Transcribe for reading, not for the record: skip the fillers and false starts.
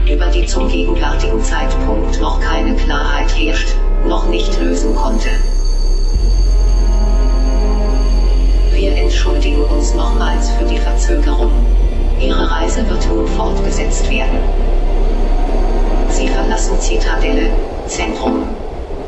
über die zum gegenwärtigen Zeitpunkt noch keine Klarheit herrscht, noch nicht lösen konnte. Wir entschuldigen uns nochmals für die Verzögerung. Ihre Reise wird nun fortgesetzt werden.